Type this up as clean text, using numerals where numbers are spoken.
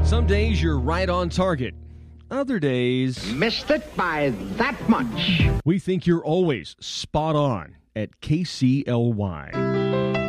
Some days you're right on target. Other days, Missed it by that much. we think you're always spot on at KCLY.